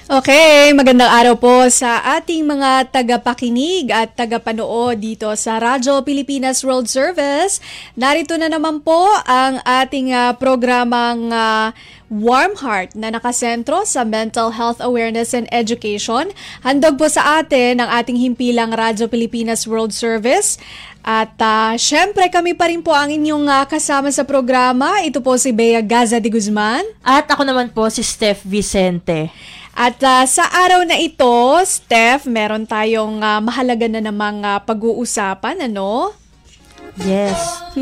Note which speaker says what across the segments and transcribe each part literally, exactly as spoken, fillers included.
Speaker 1: Okay, magandang araw po sa ating mga tagapakinig at tagapanood dito sa Radyo Pilipinas World Service. Narito na naman po ang ating uh, programang uh, Warm Heart na nakasentro sa Mental Health Awareness and Education. Handog po sa atin ang ating himpilang Radyo Pilipinas World Service. At uh, syempre kami pa rin po ang inyong uh, kasama sa programa. Ito po si Bea Gaza de Guzman.
Speaker 2: At ako naman po si Steph Vicente.
Speaker 1: At uh, sa araw na ito, Steph, meron tayong uh, mahalaga na namang uh, pag-uusapan, ano?
Speaker 2: Yes.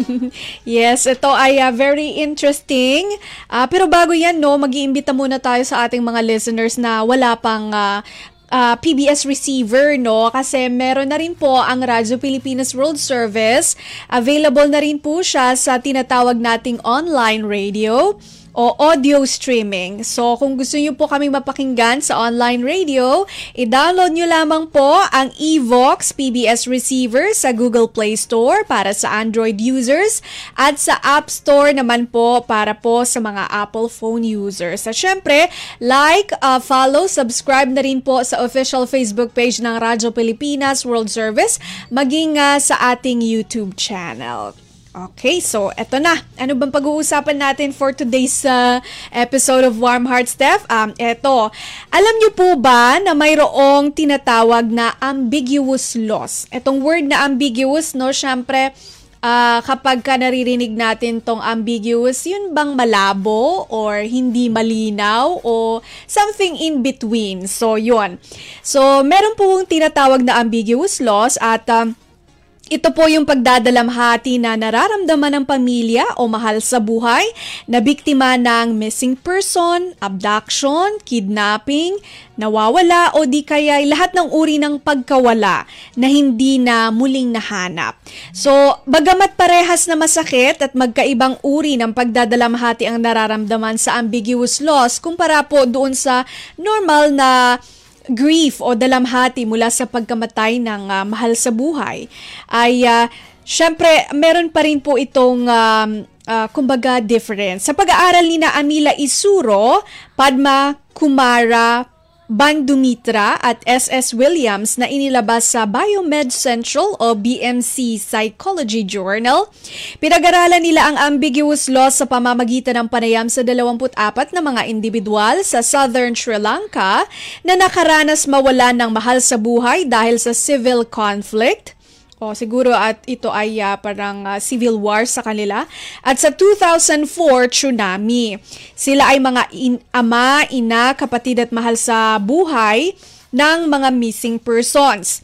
Speaker 1: Yes, ito ay uh, very interesting. Uh, pero bago yan, no, mag-iimbita muna tayo sa ating mga listeners na wala pang uh, uh, P B S receiver, no? Kasi meron na rin po ang Radyo Pilipinas World Service. Available na rin po siya sa tinatawag nating online radio o audio streaming. So, kung gusto niyo po kami mapakinggan sa online radio, i-download niyo lamang po ang Evox P B S receiver sa Google Play Store para sa Android users at sa App Store naman po para po sa mga Apple phone users. At syempre, like, uh, follow, subscribe na rin po sa official Facebook page ng Radyo Pilipinas World Service, maging uh, sa ating YouTube channel. Okay, so eto na. Ano bang pag-uusapan natin for today's uh, episode of Warm Heart, Steph? Um, eto. Alam niyo po ba na mayroong tinatawag na ambiguous loss? Etong word na ambiguous, no, syempre, uh, kapag ka naririnig natin tong ambiguous, yun bang malabo or hindi malinaw o something in between? So, yun. So, meron pong tinatawag na ambiguous loss at um, ito po yung pagdadalamhati na nararamdaman ng pamilya o mahal sa buhay na biktima ng missing person, abduction, kidnapping, nawawala o di kaya lahat ng uri ng pagkawala na hindi na muling nahanap. So, bagamat parehas na masakit at magkaibang uri ng pagdadalamhati ang nararamdaman sa ambiguous loss kumpara po doon sa normal na grief o dalamhati mula sa pagkamatay ng uh, mahal sa buhay, ay uh, syempre meron pa rin po itong um, uh, kumbaga difference. Sa pag-aaral ni na Amila Isuro, Padma Kumara Bandumitra at S S Williams na inilabas sa Biomed Central o B M C Psychology Journal, pinag-aralan nila ang ambiguous loss sa pamamagitan ng panayam sa dalawampu't apat na mga individual sa Southern Sri Lanka na nakaranas mawalan ng mahal sa buhay dahil sa civil conflict. O siguro at ito ay uh, parang uh, civil war sa kanila. At sa two thousand four tsunami, sila ay mga in- ama, ina, kapatid at mahal sa buhay ng mga missing persons.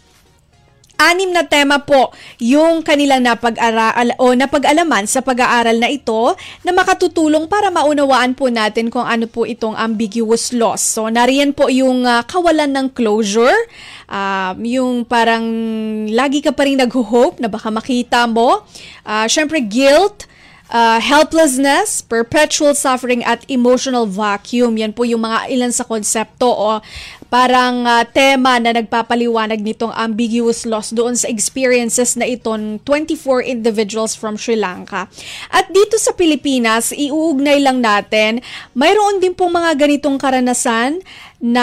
Speaker 1: Anim na tema po yung kanilang napag-aral o napag-alaman sa pag-aaral na ito na makatutulong para maunawaan po natin kung ano po itong ambiguous loss. So, nariyan po yung uh, kawalan ng closure, uh, yung parang lagi ka pa rin nag-hope na baka makita mo. Uh, Siyempre, guilt, Uh, helplessness, perpetual suffering at emotional vacuum. Yan po yung mga ilan sa konsepto o parang uh, tema na nagpapaliwanag nitong ambiguous loss doon sa experiences na itong twenty-four individuals from Sri Lanka. At dito sa Pilipinas, iuugnay lang natin, mayroon din pong mga ganitong karanasan na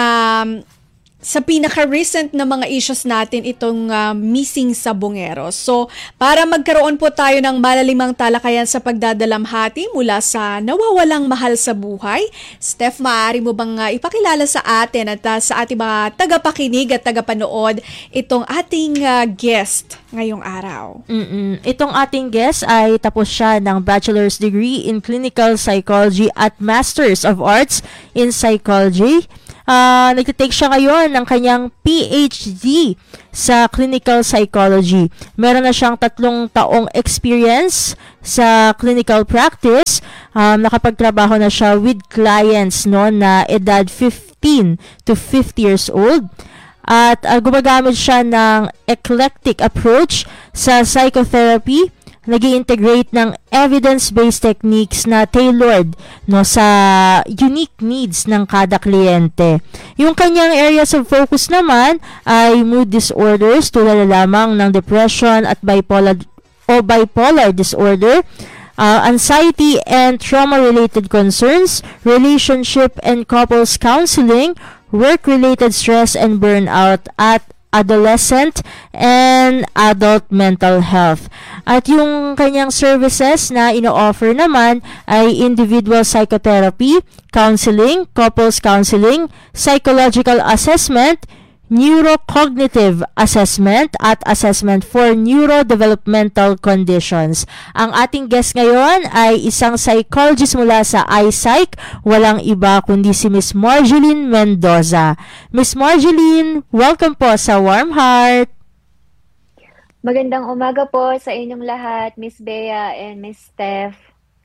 Speaker 1: sa pinaka-recent na mga issues natin itong uh, missing sa Bongeros. So, para magkaroon po tayo ng malalimang talakayan sa pagdadalamhati mula sa nawawalang mahal sa buhay, Steph, maaari mo bang uh, ipakilala sa atin at uh, sa ating mga tagapakinig at tagapanood itong ating uh, guest ngayong araw?
Speaker 2: Mm-mm. Itong ating guest ay tapos siya ng Bachelor's degree in Clinical Psychology at Masters of Arts in Psychology. Uh, nagtitake siya ngayon ng kanyang P H D sa Clinical Psychology. Meron na siyang tatlong taong experience sa clinical practice. Um, nakapagtrabaho na siya with clients no, na edad fifteen to fifty years old. At uh, gumagamit siya ng eclectic approach sa psychotherapy. Nag-i-integrate ng evidence-based techniques na tailored no, sa unique needs ng kada kliyente. Yung kanyang areas of focus naman ay mood disorders tulad lamang ng depression at bipolar o bipolar disorder, uh, anxiety and trauma-related concerns, relationship and couples counseling, work-related stress and burnout at adolescent and adult mental health. At yung kanyang services na ino-offer naman ay individual psychotherapy, counseling, couples counseling, psychological assessment, neurocognitive assessment at assessment for neurodevelopmental conditions. Ang ating guest ngayon ay isang psychologist mula sa iPsych, walang iba kundi si Miss Marjeline Mendoza. Miss Marjeline, welcome po sa Warm Heart.
Speaker 3: Magandang umaga po sa inyong lahat, Miss Bea and Miss Steph.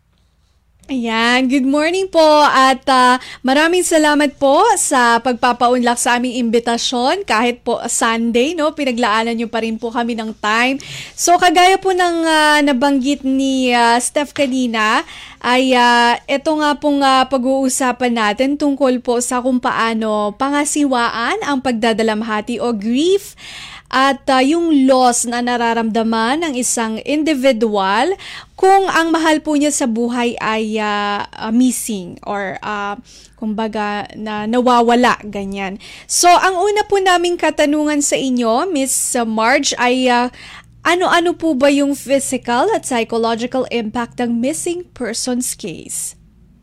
Speaker 1: Ayan, good morning po at uh, maraming salamat po sa pagpapaunlak sa aming imbitasyon kahit po Sunday, no? Pinaglaanan niyo pa rin po kami ng time. So kagaya po ng uh, nabanggit ni uh, Steph kanina, ay uh, ito nga pong uh, pag-uusapan natin tungkol po sa kung paano pangasiwaan ang pagdadalamhati o grief at uh, yung loss na nararamdaman ng isang individual kung ang mahal po niya sa buhay ay uh, uh, missing or uh, kumbaga na nawawala, ganyan. So, ang una po naming katanungan sa inyo, Miss Marge, ay uh, ano-ano po ba yung physical at psychological impact ng missing persons case?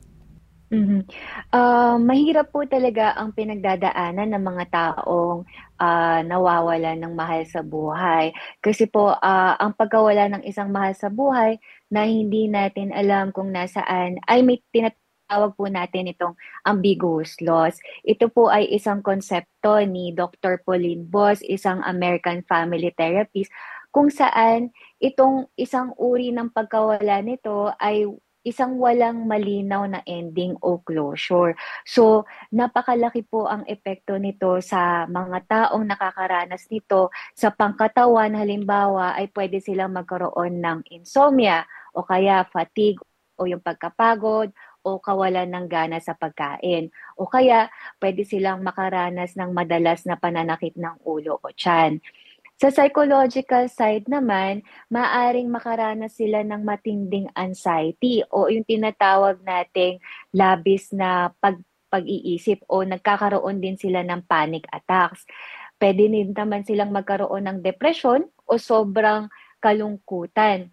Speaker 3: Mm-hmm. Uh, mahirap po talaga ang pinagdadaanan ng mga taong uh, nawawalan ng mahal sa buhay. Kasi po, uh, ang pagkawala ng isang mahal sa buhay na hindi natin alam kung nasaan, ay may tinatawag po natin itong ambiguous loss. Ito po ay isang konsepto ni Doctor Pauline Boss, isang American family therapist, kung saan itong isang uri ng pagkawala nito ay isang walang malinaw na ending o closure. So, napakalaki po ang epekto nito sa mga taong nakakaranas nito sa pangkatawan. Halimbawa, ay pwede silang magkaroon ng insomnia o kaya fatigue o yung pagkapagod o kawalan ng gana sa pagkain. O kaya, pwede silang makaranas ng madalas na pananakit ng ulo o tiyan. Sa psychological side naman, maaring makaranas sila ng matinding anxiety o yung tinatawag nating labis na pag pag-iisip o nagkakaroon din sila ng panic attacks. Pwede din naman silang magkaroon ng depression o sobrang kalungkutan.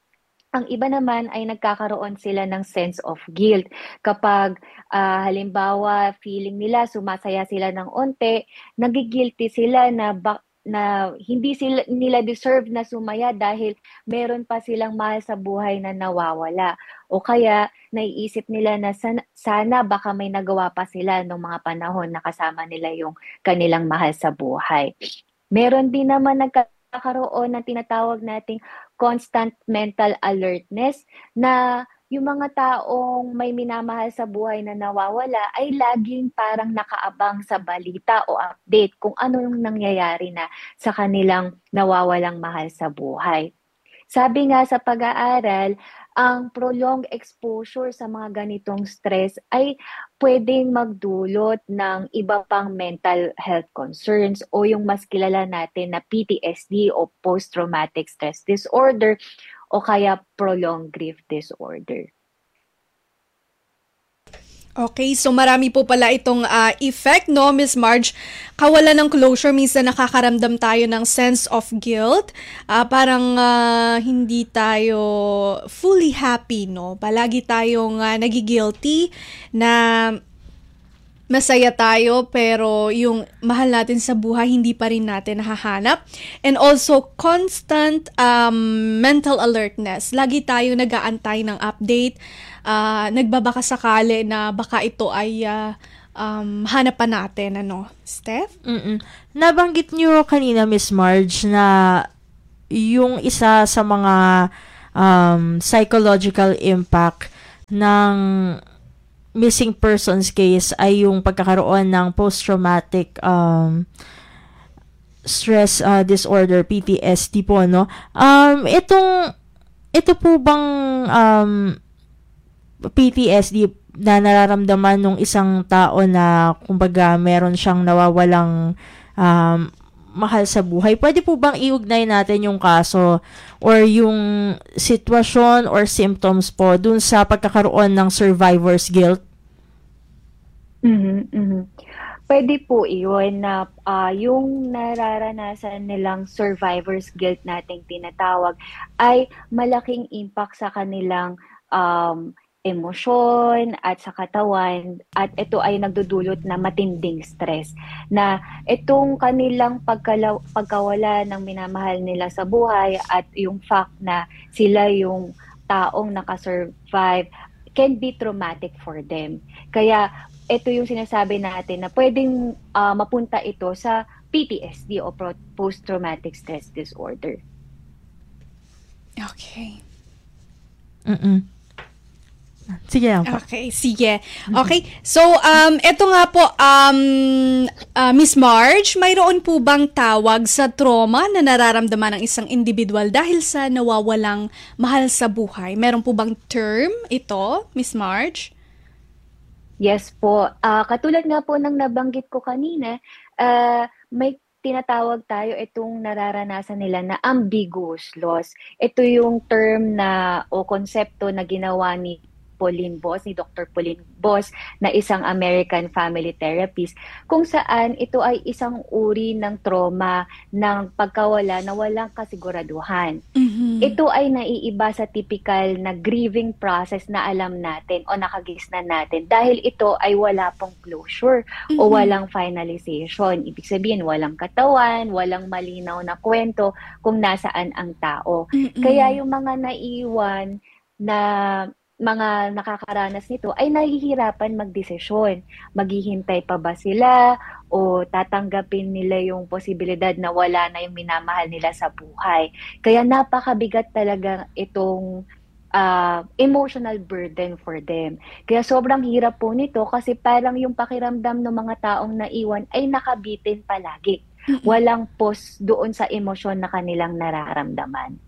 Speaker 3: Ang iba naman ay nagkakaroon sila ng sense of guilt. Kapag uh, halimbawa feeling nila sumasaya sila ng onte, nagigilty sila na bak na hindi sila nila deserve na sumaya dahil meron pa silang mahal sa buhay na nawawala. O kaya naiisip nila na sana, sana baka may nagawa pa sila noong mga panahon na kasama nila yung kanilang mahal sa buhay. Meron din naman nagkakaroon ng tinatawag nating constant mental alertness na yung mga taong may minamahal sa buhay na nawawala ay laging parang nakaabang sa balita o update kung ano yung nangyayari na sa kanilang nawawalang mahal sa buhay. Sabi nga sa pag-aaral, ang prolonged exposure sa mga ganitong stress ay pwedeng magdulot ng iba pang mental health concerns o yung mas kilala natin na P T S D o post-traumatic stress disorder o kaya prolonged grief disorder.
Speaker 1: Okay, so marami po pala itong uh, effect, no, Miss Marge? Kawalan ng closure, minsan nakakaramdam tayo ng sense of guilt. Uh, parang uh, hindi tayo fully happy, no? Palagi tayong uh, nagigilty na masaya tayo pero yung mahal natin sa buhay hindi pa rin natin nahahanap. And also constant um, mental alertness. Lagi tayo nag-aantay ng update. Uh, nagbabaka sakali na baka ito ay uh, um, hanapan natin, ano, Steph?
Speaker 2: Mm-mm. Nabanggit niyo kanina, Miss Marge, na yung isa sa mga um, psychological impact ng missing persons case ay yung pagkakaroon ng post-traumatic um, stress uh, disorder, P T S D po, no? Um, itong, ito po bang um, P T S D na nararamdaman ng isang tao na kumbaga meron siyang nawawalang um, mahal sa buhay, pwede po bang iugnay natin yung kaso or yung sitwasyon or symptoms po dun sa pagkakaroon ng survivor's guilt?
Speaker 3: Mm-hmm, mm-hmm. Pwede po iyon na ah, yung nararanasan nilang survivor's guilt nating tinatawag ay malaking impact sa kanilang um, emosyon at sa katawan at ito ay nagdudulot na matinding stress na itong kanilang pagkala, pagkawala ng minamahal nila sa buhay at yung fact na sila yung taong nakasurvive can be traumatic for them. Kaya ito yung sinasabi natin na pwedeng ah, mapunta ito sa P T S D o pro- post-traumatic stress disorder.
Speaker 1: Okay.
Speaker 2: Mm-mm. Sige lang po.
Speaker 1: Okay, sige. Okay, so um, eto nga po, um, uh, Miss Marge, mayroon po bang tawag sa trauma na nararamdaman ng isang individual dahil sa nawawalang mahal sa buhay? Meron po bang term ito, Miss Marge?
Speaker 3: Yes po. Ah, katulad nga po ng nabanggit ko kanina, ah, may tinatawag tayo itong nararanasan nila na ambiguous loss. Ito yung term na o konsepto na ginawa ni Pauline Boss, ni Doctor Pauline Boss, na isang American family therapist, kung saan ito ay isang uri ng trauma ng pagkawala na walang kasiguraduhan.
Speaker 1: Mhm.
Speaker 3: Ito ay naiiba sa typical na grieving process na alam natin o nakagisnan natin dahil ito ay wala pong closure o
Speaker 1: Mhm.
Speaker 3: walang finalization. Ibig sabihin, walang katawan, walang malinaw na kwento kung nasaan ang tao.
Speaker 1: Mm-mm.
Speaker 3: Kaya yung mga naiwan na mga nakakaranas nito ay nahihirapan magdesisyon. Maghihintay pa ba sila o tatanggapin nila yung posibilidad na wala na yung minamahal nila sa buhay. Kaya napakabigat talaga itong ah, emotional burden for them. Kaya sobrang hirap po nito kasi parang yung pakiramdam ng mga taong naiwan ay nakabitin palagi.
Speaker 1: Mm-mm.
Speaker 3: Walang pause doon sa emosyon na kanilang nararamdaman.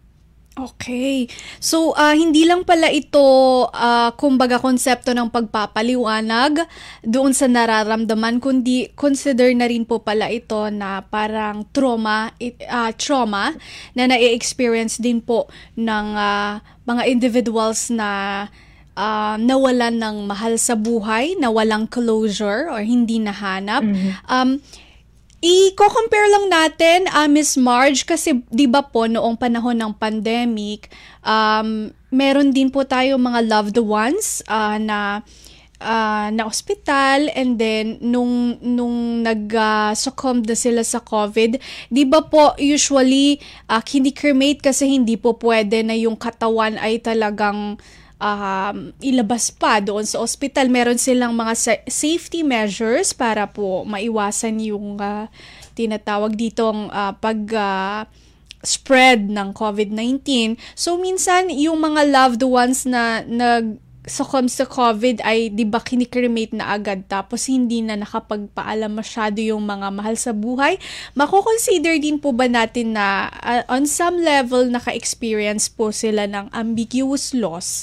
Speaker 1: Okay. So, ah, hindi lang pala ito, ah, kumbaga, konsepto ng pagpapaliwanag doon sa nararamdaman, kundi consider na rin po pala ito na parang trauma, it- ah, trauma na na-experience din po ng ah, mga individuals na ah, nawalan ng mahal sa buhay, na walang closure or hindi nahanap.
Speaker 3: Mhm.
Speaker 1: Um, I-compare lang natin, ah, Miss Marge, kasi 'di ba po noong panahon ng pandemic, um, meron din po tayo mga loved ones ah, na ah, na ospital, and then nung nung nag-succumb na sila sa COVID, 'di ba po usually ah, kini-cremate kasi hindi po pwede na yung katawan ay talagang um, ilabas pa doon sa ospital. Meron silang mga sa- safety measures para po maiwasan yung ah, tinatawag ditong ah, pag ah, spread ng COVID nineteen. So minsan yung mga loved ones na nag succumb sa COVID ay 'di ba kinikremate na agad, tapos hindi na nakapagpaalam masyado yung mga mahal sa buhay. Mako-consider din po ba natin na ah, on some level naka-experience po sila ng ambiguous loss?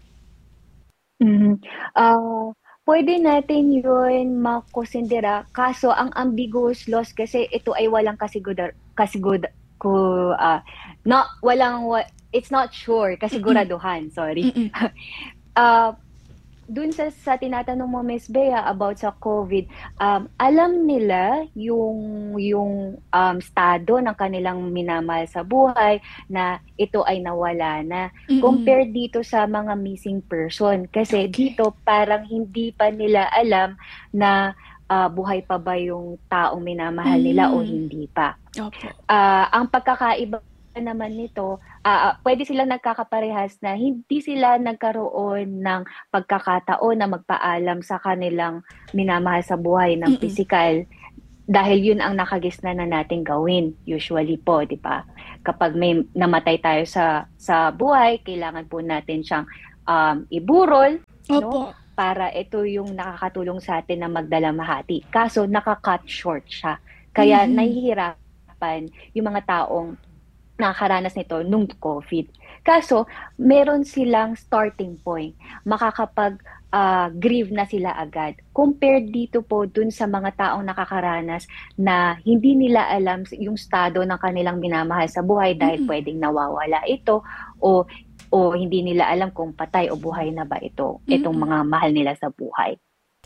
Speaker 3: Mhm. Ah, pwede natin yun makonsindera. Kaso ang ambiguous loss kasi ito ay walang kasigura kasigura ko ah, no, walang wa- it's not sure, kasiguraduhan, sorry.
Speaker 1: Mm-mm.
Speaker 3: Ah, dun sa, sa tinatanong mo, Miss Bea, about sa COVID, um, alam nila yung, yung um, estado ng kanilang minamahal sa buhay na ito ay nawala na.
Speaker 1: Mm-mm.
Speaker 3: Compared dito sa mga missing person. Kasi
Speaker 1: Okay.
Speaker 3: dito parang hindi pa nila alam na ah, buhay pa ba yung taong minamahal nila o
Speaker 1: Mm.
Speaker 3: hindi pa.
Speaker 1: Opo.
Speaker 3: Ah, ang pagkakaiba naman nito, ah, ah, pwede silang nagkakaparehas na hindi sila nagkaroon ng pagkakataon na magpaalam sa kanilang minamahal sa buhay ng
Speaker 1: Mm-mm.
Speaker 3: pisikal dahil yun ang nakagisnan na nating gawin usually po, di ba? Kapag may namatay tayo sa sa buhay, kailangan po natin siyang um, iburol, no?
Speaker 1: Opo.
Speaker 3: Para ito yung nakakatulong sa atin na magdalamhati. Kaso naka-cut short siya. Kaya
Speaker 1: Mhm.
Speaker 3: nahihirapan yung mga taong nakakaranas nito nung COVID. Kaso, meron silang starting point. Makakapag ah, grieve na sila agad. Compared dito po dun sa mga taong nakakaranas na hindi nila alam yung estado ng kanilang minamahal sa buhay dahil
Speaker 1: Mm-mm.
Speaker 3: pwedeng nawawala ito o o hindi nila alam kung patay o buhay na ba ito, itong
Speaker 1: Mm-mm.
Speaker 3: mga mahal nila sa buhay.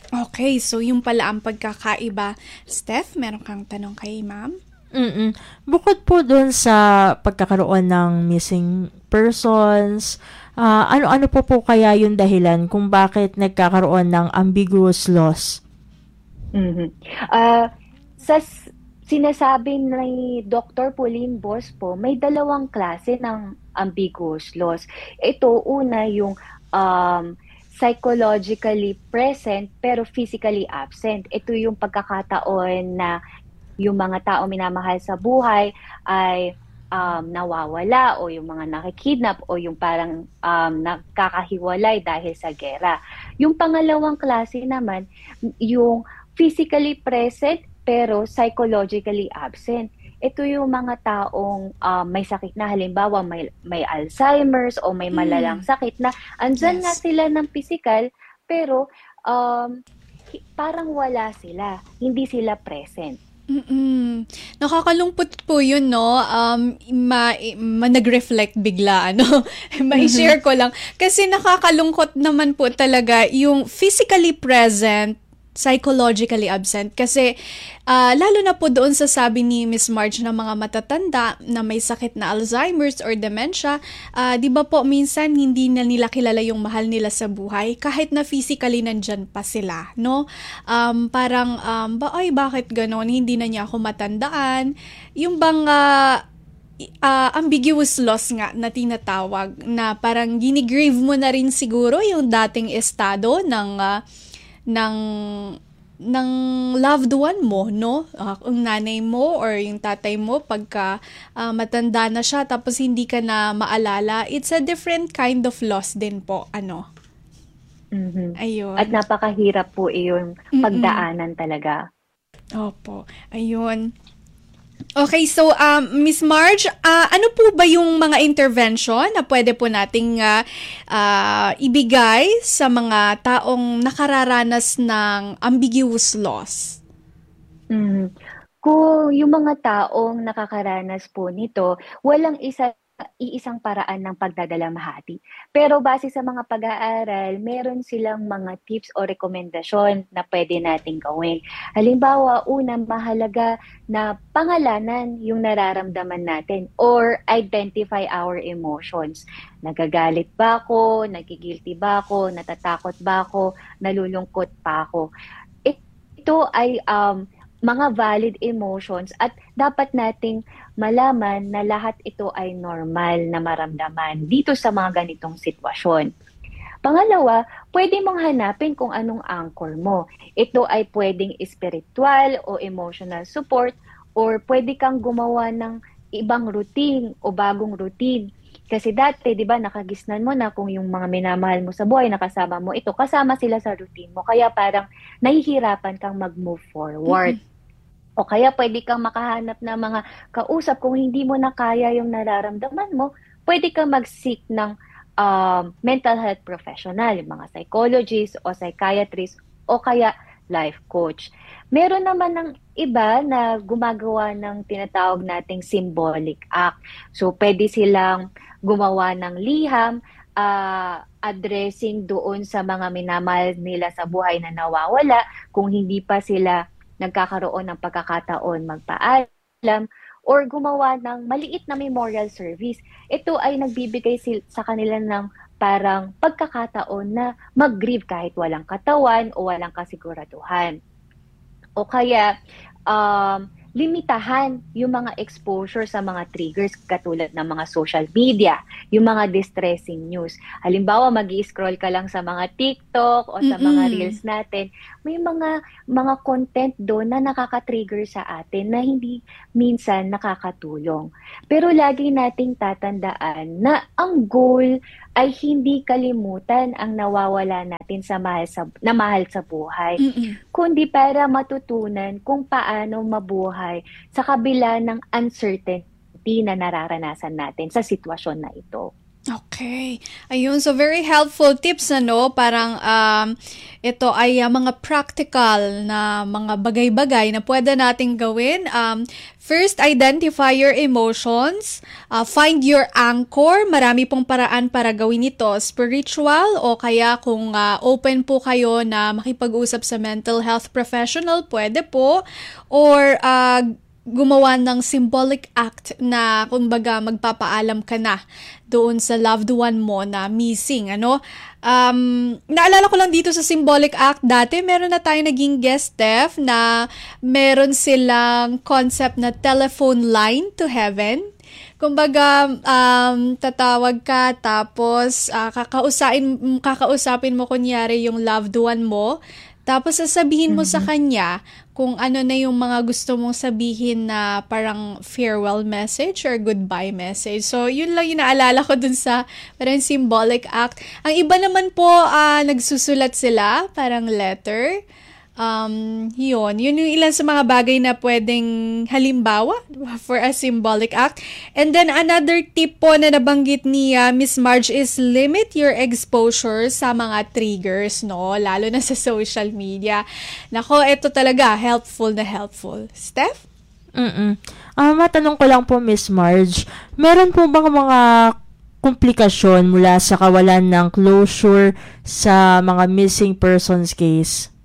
Speaker 1: Okay, so yung pala ang pagkakaiba. Steph, meron kang tanong kay ma'am?
Speaker 2: Mm. Bukod po dun sa pagkakaroon ng missing persons, ah, ano-ano po po kaya yung dahilan kung bakit nagkakaroon ng ambiguous loss?
Speaker 3: Mhm. Ah, sa s- sinasabi ni Doctor Pauline Boss po, may dalawang klase ng ambiguous loss. Ito, una, yung um, psychologically present pero physically absent. Ito yung pagkakataon na yung mga tao minamahal sa buhay ay um, nawawala o yung mga nakikidnap o yung parang um, nakakahiwalay dahil sa gera. Yung pangalawang klase naman, yung physically present pero psychologically absent. Ito yung mga taong um, may sakit na, halimbawa may, may Alzheimer's o may malalang
Speaker 1: Mm,
Speaker 3: sakit na andyan nga
Speaker 1: yes.
Speaker 3: sila ng physical pero um, hi- parang wala sila, hindi sila present.
Speaker 1: Mm. Nakakalungkot po yun, no? Um, ma, ma nag-reflect bigla, ano?
Speaker 3: Mhm.
Speaker 1: Mai-share ko lang. Kasi nakakalungkot naman po talaga yung physically present, psychologically absent. Kasi ah, lalo na po doon sa sabi ni Miss Marge na mga matatanda na may sakit na Alzheimer's or dementia, ah, di ba po minsan hindi na nila kilala yung mahal nila sa buhay kahit na physically nandyan pa sila, no? Um, parang, um, ba, ay, bakit ganon? Hindi na niya ako matandaan. Yung bang ah, i- ah, ambiguous loss nga na tinatawag na parang ginigrave mo na rin siguro yung dating estado ng ah, ng ng loved one mo, no? Ah, ang nanay mo or yung tatay mo pagka ah, matanda na siya tapos hindi ka na maalala, it's a different kind of loss din po, ano?
Speaker 3: Mhm. At
Speaker 1: Ayun.
Speaker 3: napakahirap po iyon
Speaker 1: Mm-mm.
Speaker 3: pagdaanan talaga.
Speaker 1: Opo. Ayun. Okay, so um, Miss Marge, ah, ano po ba yung mga intervention na pwede po nating ah, ah, ibigay sa mga taong nakararanas ng ambiguous loss?
Speaker 3: Mhm. Kung yung mga taong nakakaranas po nito, walang isa iisang paraan ng pagdadalamhati. Pero base sa mga pag-aaral, meron silang mga tips o rekomendasyon na pwede nating gawin. Halimbawa, una, mahalaga na pangalanan yung nararamdaman natin or identify our emotions. Nagagalit ba ako? Nagigilty ba ako? Natatakot ba ako? Nalulungkot pa ako? Ito ay um, mga valid emotions at dapat nating malaman na lahat ito ay normal na maramdaman dito sa mga ganitong sitwasyon. Pangalawa, pwede mong hanapin kung anong anchor mo. Ito ay pwedeng spiritual o emotional support or pwede kang gumawa ng ibang routine o bagong routine. Kasi dati, di ba, nakagisnan mo na kung yung mga minamahal mo sa buhay, nakasama mo ito, kasama sila sa routine mo. Kaya parang nahihirapan kang mag-move forward.
Speaker 1: Mm-mm.
Speaker 3: O kaya pwede kang makahanap ng mga kausap kung hindi mo na kaya yung nararamdaman mo, pwede kang mag-seek ng um, mental health professional, yung mga psychologist o psychiatrist o kaya life coach. Meron naman ng iba na gumagawa ng tinatawag nating symbolic act. So pwede silang gumawa ng liham, ah, addressing doon sa mga minamahal nila sa buhay na nawawala kung hindi pa sila nagkakaroon ng pagkakataon magpaalam or gumawa ng maliit na memorial service. Ito ay nagbibigay sil- sa kanila ng parang pagkakataon na mag-grieve kahit walang katawan o walang kasiguraduhan. O kaya, um, limitahan yung mga exposure sa mga triggers katulad ng mga social media, yung mga distressing news. Halimbawa, mag-i-scroll ka lang sa mga TikTok o sa mga
Speaker 1: Mm-mm.
Speaker 3: reels natin, may mga mga content doon na nakaka-trigger sa atin na hindi minsan nakakatulong. Pero lagi nating tatandaan na ang goal ay hindi kalimutan ang nawawala natin sa mahal sa, na mahal sa buhay,
Speaker 1: Mm-mm.
Speaker 3: kundi para matutunan kung paano mabuhay sa kabila ng uncertainty na nararanasan natin sa sitwasyon na ito.
Speaker 1: Okay. Ayun, so very helpful tips ano, parang um, ito ay uh, mga practical na mga bagay-bagay na pwede nating gawin. Um, first, identify your emotions, uh, find your anchor. Marami pong paraan para gawin ito, spiritual o kaya kung uh, open po kayo na makipag-usap sa mental health professional, pwede po. Or uh, gumawa ng symbolic act na kumbaga magpapaalam ka na doon sa loved one mo na missing, ano? Um, naalala ko lang dito sa symbolic act, dati meron na tayong naging guest, Steph, na meron silang concept na telephone line to heaven. Kumbaga, um, tatawag ka, tapos uh, kakausain, kakausapin mo kunyari yung loved one mo, tapos sasabihin mo sa kanya kung ano na yung mga gusto mong sabihin na parang farewell message or goodbye message. So, yun lang yung naalala ko dun sa parang symbolic act. Ang iba naman po, uh, nagsusulat sila, parang letter. Um, yun. Yun yung ilan sa mga bagay na pwedeng halimbawa for a symbolic act. And then another tip po na nabanggit ni uh, Miss Marge is limit your exposure sa mga triggers, no? Lalo na sa social media. Nako, ito talaga, helpful na helpful. Steph?
Speaker 2: Mm-mm. Ah, matanong ko lang po, Miss Marge, meron po bang mga komplikasyon mula sa kawalan ng closure sa mga missing persons case?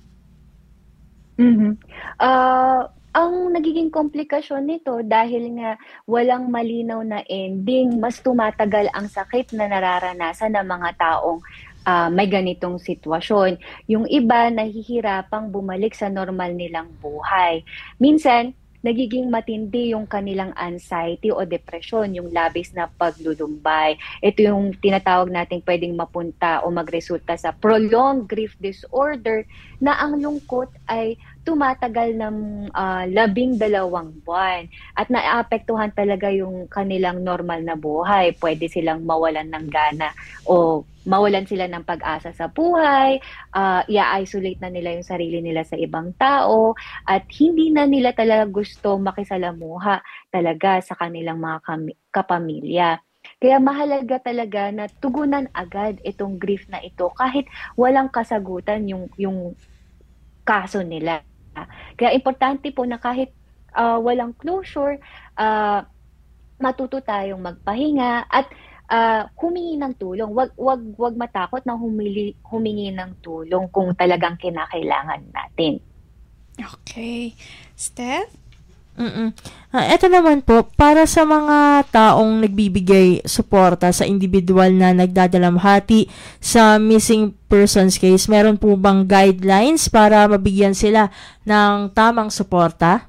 Speaker 3: Mhm. Ah, ang nagiging komplikasyon nito dahil nga walang malinaw na ending, mas tumatagal ang sakit na nararanasan ng mga taong ah, may ganitong sitwasyon. Yung iba nahihirapang bumalik sa normal nilang buhay. Minsan, nagiging matindi yung kanilang anxiety o depression, yung labis na paglulumbay. Ito yung tinatawag nating pwedeng mapunta o magresulta sa prolonged grief disorder na ang lungkot ay tumatagal ng uh, labing dalawang buwan at naapektuhan talaga yung kanilang normal na buhay. Pwede silang mawalan ng gana o mawalan sila ng pag-asa sa buhay, uh, i-isolate na nila yung sarili nila sa ibang tao, at hindi na nila talaga gusto makisalamuha talaga sa kanilang mga kam- kapamilya. Kaya mahalaga talaga na tugunan agad itong grief na ito kahit walang kasagutan yung, yung kaso nila. Kaya importante po na kahit uh, walang closure, uh, matuto tayong magpahinga at uh, humingi ng tulong. Wag wag wag matakot na humili, humingi ng tulong kung talagang kinakailangan natin.
Speaker 1: Okay. Steph?
Speaker 2: Mm. Ah, eto naman po, para sa mga taong nagbibigay suporta sa individual na nagdadalamhati sa missing persons case, meron po bang guidelines para mabigyan sila ng tamang suporta?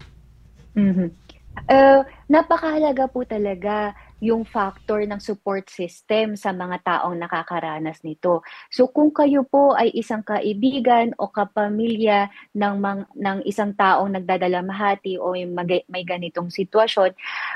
Speaker 3: Mhm. Uh, napakahalaga po talaga yung factor ng support system sa mga taong nakakaranas nito. So kung kayo po ay isang kaibigan o kapamilya ng, mang, ng isang taong nagdadalamhati o yung mag, may ganitong sitwasyon,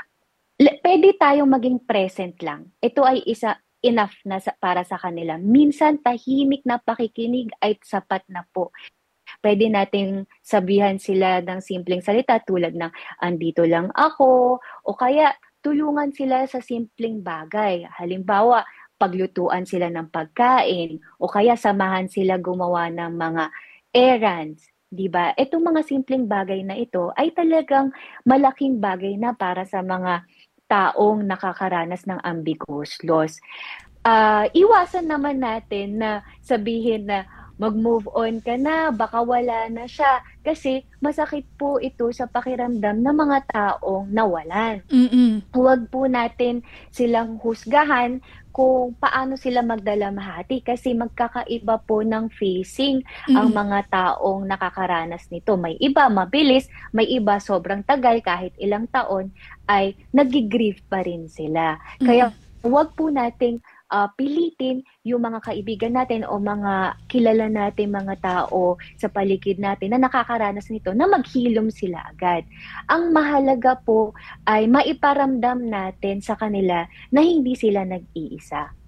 Speaker 3: pwede tayong maging present lang. Ito ay isa enough na sa, para sa kanila. Minsan tahimik na pakikinig ay sapat na po. Pwede nating sabihan sila ng simpleng salita tulad ng andito lang ako, o kaya tulungan sila sa simpleng bagay. Halimbawa, paglutuan sila ng pagkain o kaya samahan sila gumawa ng mga errands. Diba? Itong mga simpleng bagay na ito ay talagang malaking bagay na para sa mga taong nakakaranas ng ambiguous loss. Uh, iwasan naman natin na sabihin na mag-move on ka na, baka wala na siya. Kasi masakit po ito sa pakiramdam ng mga taong nawalan.
Speaker 1: Mm-mm.
Speaker 3: Huwag po natin silang husgahan kung paano sila magdalamhati kasi magkakaiba po ng facing mm-hmm. ang mga taong nakakaranas nito. May iba mabilis, may iba sobrang tagal, kahit ilang taon ay nag-grieve pa rin sila. Mm-hmm. Kaya huwag po nating Uh, pilitin yung mga kaibigan natin o mga kilala natin mga tao sa paligid natin na nakakaranas nito na maghilom sila agad. Ang mahalaga po ay maiparamdam natin sa kanila na hindi sila nag-iisa.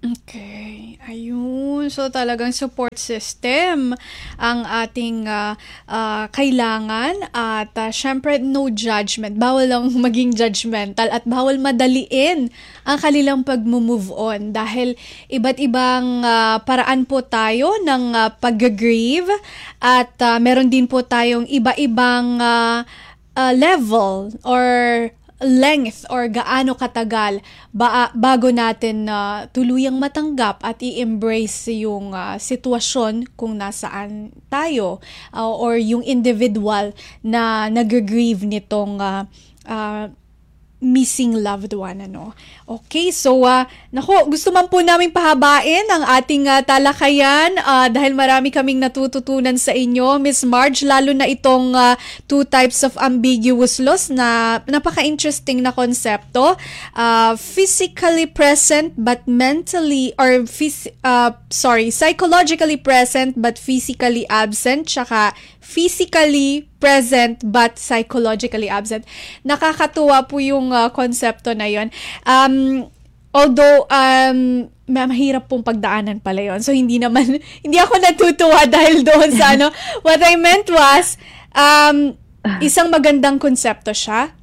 Speaker 1: Okay, ayun. So talagang support system ang ating uh, uh, kailangan at uh, syempre no judgment. Bawal lang maging judgmental at bawal madaliin ang kanilang pag-move on dahil iba't ibang uh, paraan po tayo ng uh, pag-grieve at uh, meron din po tayong iba-ibang uh, uh, level or length or gaano katagal ba, bago natin uh, tuluyang matanggap at i-embrace yung uh, sitwasyon kung nasaan tayo uh, or yung individual na nag-grieve nitong uh, uh, missing loved one, ano. Okay, so, uh, nako, gusto man po namin pahabain ang ating uh, talakayan uh, dahil marami kaming natututunan sa inyo, Miss Marge, lalo na itong uh, two types of ambiguous loss na napaka-interesting na konsepto. Uh, physically present but mentally, or, phys- uh, sorry, psychologically present but physically absent, tsaka physically present but psychologically absent. Nakakatuwa po yung uh, konsepto na yon. Um, although, um, mahirap pong pagdaanan pala yon. So, hindi naman, hindi ako natutuwa dahil doon sa ano. What I meant was, um, isang magandang konsepto siya.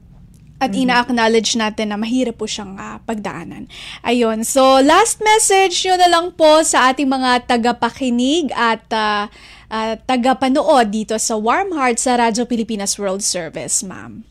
Speaker 1: At ina-acknowledge natin na mahirap po siyang uh, pagdaanan. Ayun. So, last message nyo na lang po sa ating mga tagapakinig at uh, uh, tagapanood dito sa Warm Heart sa Radyo Pilipinas World Service, ma'am.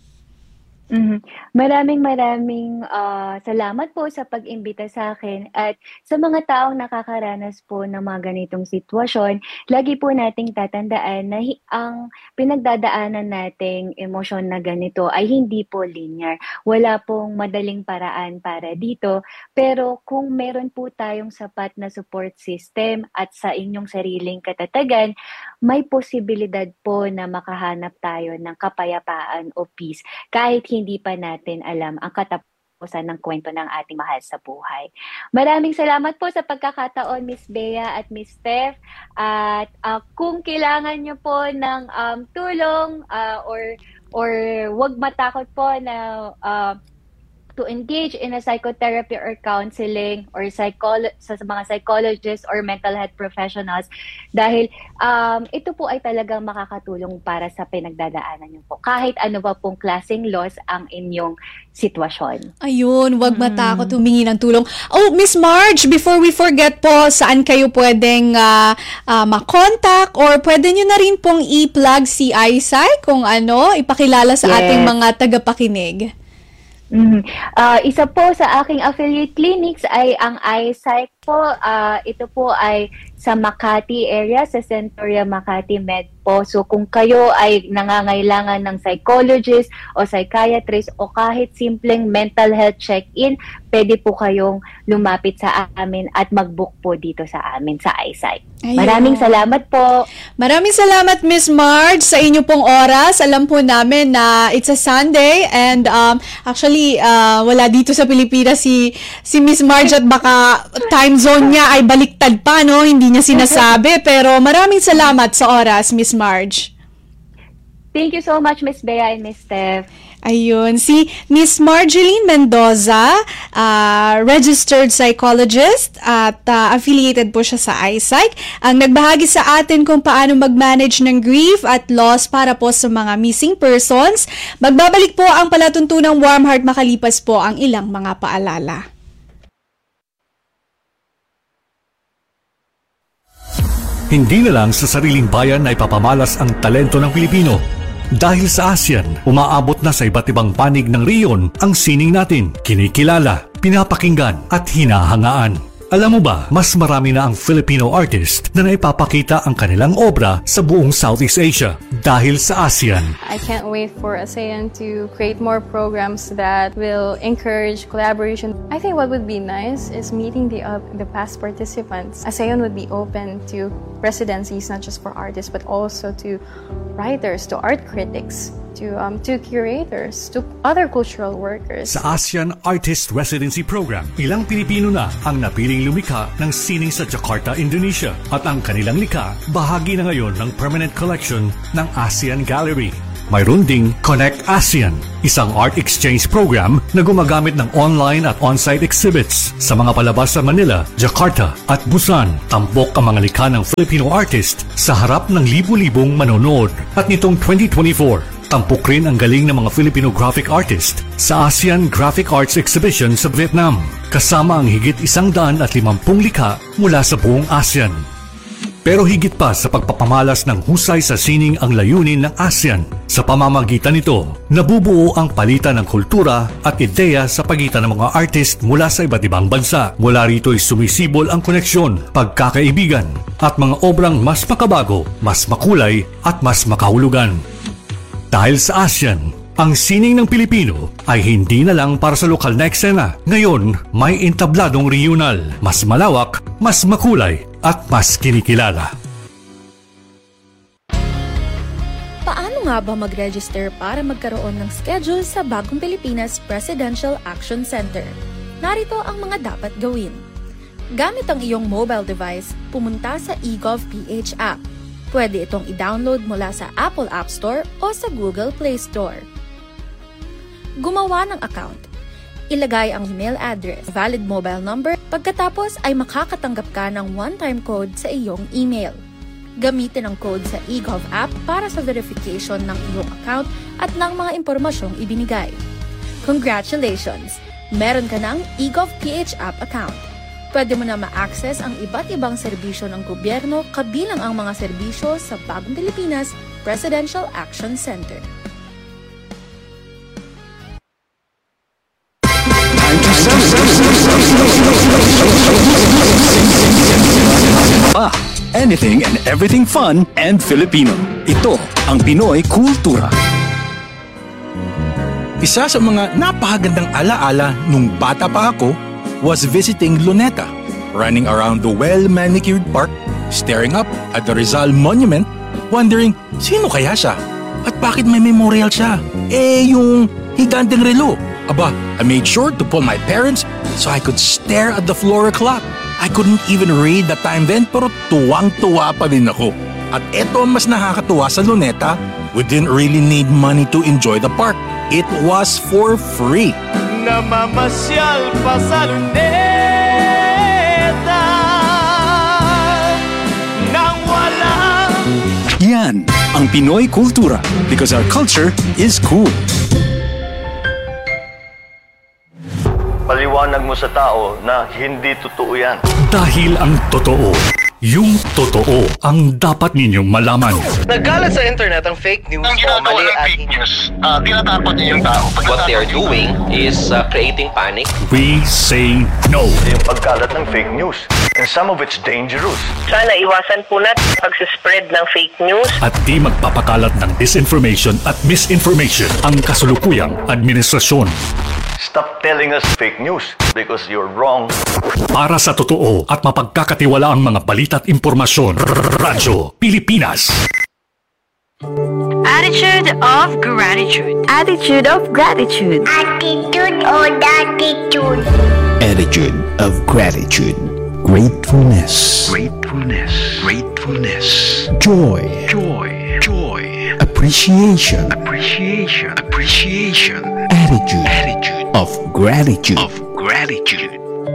Speaker 3: Mhm. Maraming maraming ah, salamat po sa pag-imbita sa akin at sa mga taong nakakaranas po ng mga ganitong sitwasyon. Lagi po nating tatandaan na hi- ang pinagdadaanan nating emosyon na ganito ay hindi po linear. Wala pong madaling paraan para dito. Pero kung meron po tayong sapat na support system at sa inyong sariling katatagan, may posibilidad po na makahanap tayo ng kapayapaan o peace kahit hindi pa natin alam ang katapusan ng kwento ng ating mahal sa buhay. Maraming salamat po sa pagkakataon, Miss Bea at Miss Steph. At ah, kung kailangan nyo po ng um, tulong ah, or or wag matakot po na ah, to engage in a psychotherapy or counseling or psycholo- sa mga psychologists or mental health professionals dahil um, ito po ay talagang makakatulong para sa pinagdadaanan niyo po. Kahit ano pa pong klaseng loss ang inyong sitwasyon.
Speaker 1: Ayun, wag matakot humingi ng tulong. Oh, Miss Marge, before we forget po, saan kayo pwedeng uh, uh, makontak or pwede nyo na rin pong i-plug si iSight kung ano, ipakilala sa
Speaker 3: Yes.
Speaker 1: ating mga tagapakinig.
Speaker 3: Mhm. Ah, isa po sa aking affiliate clinics ay ang iSight po. Ah, ito po ay sa Makati area, sa Centuria Makati Med po. So kung kayo ay nangangailangan ng psychologist o psychiatrist o kahit simpleng mental health check-in, pwede po kayong lumapit sa amin at mag-book po dito sa amin sa iSight.
Speaker 1: Ayun.
Speaker 3: Maraming salamat po.
Speaker 1: Maraming salamat, Miss Marge, sa inyo pong oras. Alam po namin na it's a Sunday and um, actually, uh, wala dito sa Pilipinas si, si Miss Marge at baka time zone niya ay baliktad pa, no? Hindi niya sinasabi. Pero maraming salamat sa oras, Miss Marge.
Speaker 3: Thank you so much, Miss Bea and Miss Steph.
Speaker 1: Ayun, si Miss Marjeline Mendoza, uh, registered psychologist at uh, affiliated po siya sa iSight, ang nagbahagi sa atin kung paano mag-manage ng grief at loss para po sa mga missing persons. Magbabalik po ang palatuntunang Warm Heart makalipas po ang ilang mga paalala.
Speaker 4: Hindi na lang sa sariling bayan ay papamalas ang talento ng Pilipino. Dahil sa ASEAN, umaabot na sa iba't ibang panig ng rehiyon ang sining natin, kinikilala, pinapakinggan at hinahangaan. Alam mo ba, mas marami na ang Filipino artist na naipapakita ang kanilang obra sa buong Southeast Asia dahil sa ASEAN.
Speaker 5: I can't wait for ASEAN to create more programs that will encourage collaboration. I think what would be nice is meeting the uh, the past participants. ASEAN would be open to residencies, not just for artists, but also to writers, to art critics, to um, to curators, to other cultural workers.
Speaker 4: Sa ASEAN Artist Residency Program, ilang Pilipino na ang napiling lumikha ng sining sa Jakarta, Indonesia. At ang kanilang likha, bahagi na ngayon ng permanent collection ng ASEAN Gallery. Mayroon ding Connect ASEAN, isang art exchange program na gumagamit ng online at on-site exhibits sa mga palabas sa Manila, Jakarta at Busan. Tampok ang mga likha ng Filipino artist sa harap ng libu-libong manonood. At nitong twenty twenty-four, tampok rin ang galing ng mga Filipino graphic artist sa ASEAN Graphic Arts Exhibition sa Vietnam, kasama ang higit isang daan at limampung likha mula sa buong ASEAN. Pero higit pa sa pagpapamalas ng husay sa sining ang layunin ng ASEAN. Sa pamamagitan nito, nabubuo ang palitan ng kultura at ideya sa pagitan ng mga artist mula sa iba't ibang bansa. Mula rito'y sumisibol ang koneksyon, pagkakaibigan, at mga obrang mas makabago, mas makulay, at mas makahulugan. Dahil sa ASEAN, ang sining ng Pilipino ay hindi na lang para sa lokal na eksena. Ngayon, may entabladong regional, mas malawak, mas makulay, at mas kinikilala.
Speaker 6: Paano nga ba mag-register para magkaroon ng schedule sa Bagong Pilipinas Presidential Action Center? Narito ang mga dapat gawin. Gamit ang iyong mobile device, pumunta sa eGovPH app. Pwede itong i-download mula sa Apple App Store o sa Google Play Store. Gumawa ng account. Ilagay ang email address, valid mobile number, pagkatapos ay makakatanggap ka ng one-time code sa iyong email. Gamitin ang code sa eGov app para sa verification ng iyong account at ng mga impormasyong ibinigay. Congratulations! Meron ka ng eGovPH app account. Pwede mo na ma-access ang iba't ibang serbisyo ng gobyerno kabilang ang mga serbisyo sa Bagong Pilipinas Presidential Action Center.
Speaker 7: Ah, anything and everything fun and Filipino. Ito ang Pinoy Kultura.
Speaker 8: Isa sa mga napakagandang alaala nung bata pa ako was visiting Luneta, running around the well-manicured park, staring up at the Rizal Monument, wondering sino kaya siya at bakit may memorial siya. Eh, yung higanteng relo. Aba, I made sure to pull my parents so I could stare at the Flora clock. I couldn't even read the time then pero tuwang-tuwa pa din ako. At eto ang mas nakakatuwa sa Luneta, we didn't really need money to enjoy the park. It was for free.
Speaker 9: Namamasyal pa sa Luneta nang walang...
Speaker 7: Yan ang Pinoy Kultura because our culture is cool.
Speaker 10: Paliwanag mo sa tao na hindi totoo yan.
Speaker 4: Dahil ang totoo, yung totoo ang dapat ninyong malaman.
Speaker 11: Nagkalat sa internet ang fake news
Speaker 12: ang
Speaker 11: o mali
Speaker 12: at fake news, uh, tinatapon niyo yung tao.
Speaker 11: What they are doing is uh, creating panic.
Speaker 4: We say no.
Speaker 10: Yung pagkalat ng fake news, and some of it's dangerous.
Speaker 13: Sana iwasan po natin pag-spread ng fake news.
Speaker 4: At di magpapakalat ng disinformation at misinformation ang kasulukuyang administrasyon.
Speaker 10: Stop telling us fake news because you're wrong.
Speaker 4: Para sa totoo at mapagkakatiwalaang mga balita at impormasyon, Radyo Pilipinas.
Speaker 14: Attitude of gratitude.
Speaker 15: Attitude of gratitude.
Speaker 16: Attitude or attitude.
Speaker 17: Attitude of gratitude. Gratefulness.
Speaker 18: Gratefulness. Gratefulness.
Speaker 17: Joy.
Speaker 18: Joy. Joy.
Speaker 17: Appreciation.
Speaker 18: Appreciation. Appreciation.
Speaker 17: Attitude.
Speaker 18: Attitude
Speaker 17: of gratitude.
Speaker 18: Of gratitude.